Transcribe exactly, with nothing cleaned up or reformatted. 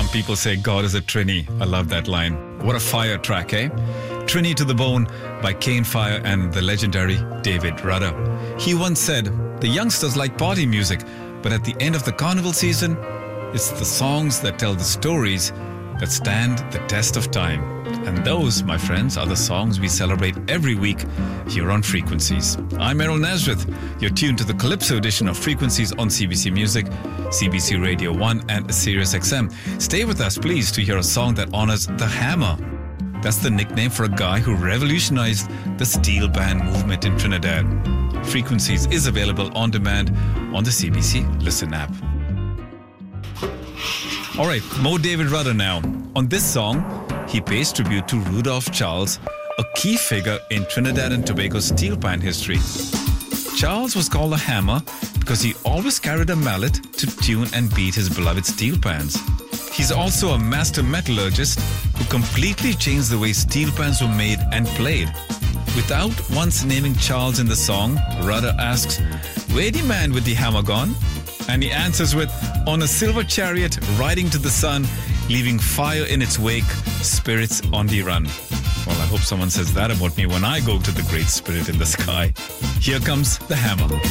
Some people say God is a Trini. I love that line. What a fire track, eh? Trini to the Bone by Kane Fire and the legendary David Rudder. He once said, the youngsters like party music, but at the end of the carnival season, it's the songs that tell the stories that stand the test of time. And those, my friends, are the songs we celebrate every week here on Frequencies. I'm Errol Nazareth. You're tuned to the Calypso edition of Frequencies on C B C Music, C B C Radio one and Sirius X M. Stay with us, please, to hear a song that honors the Hammer. That's the nickname for a guy who revolutionized the steel band movement in Trinidad. Frequencies is available on demand on the C B C Listen app. All right, more David Rudder now. On this song, he pays tribute to Rudolph Charles, a key figure in Trinidad and Tobago's steel pan history. Charles was called the Hammer because he always carried a mallet to tune and beat his beloved steel pans. He's also a master metallurgist who completely changed the way steel pans were made and played. Without once naming Charles in the song, Rudder asks, "Where the man with the hammer gone?" And he answers with, "On a silver chariot riding to the sun, leaving fire in its wake, spirits on the run." Well, I hope someone says that about me when I go to the great spirit in the sky. Here comes the Hammer.